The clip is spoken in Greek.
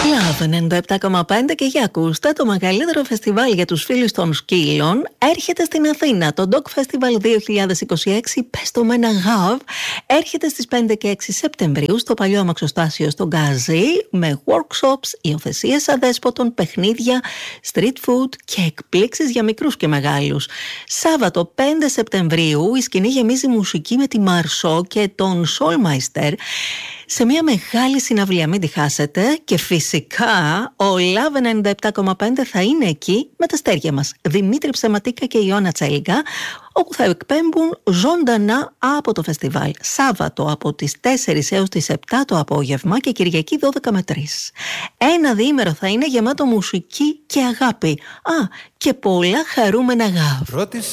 Love 97,5 και για ακούστε, το μεγαλύτερο φεστιβάλ για τους φίλους των σκύλων έρχεται στην Αθήνα. Το Dog Festival 2026, πες το με ένα γαβ, έρχεται στις 5 και 6 Σεπτεμβρίου στο παλιό αμαξοστάσιο στο Γκάζι με workshops, υιοθεσίες αδέσποτων, παιχνίδια, street food και εκπλήξεις για μικρούς και μεγάλους. Σάββατο 5 Σεπτεμβρίου η σκηνή γεμίζει μουσική με τη Μαρσό και τον Soulmeister σε μια μεγάλη συναυλία, μην τη χάσετε. Και φυσικά ο Love 97,5 θα είναι εκεί με τα αστέρια μας, Δημήτρη Ψεματίκα και Ιώνα Τσέλιγκα, όπου θα εκπέμπουν ζωντανά από το φεστιβάλ. Σάββατο από τις 4 έως τις 7 το απόγευμα και Κυριακή 12 με 3. Ένα διήμερο θα είναι γεμάτο μουσική και αγάπη. Και πολλά χαρούμενα γαβ.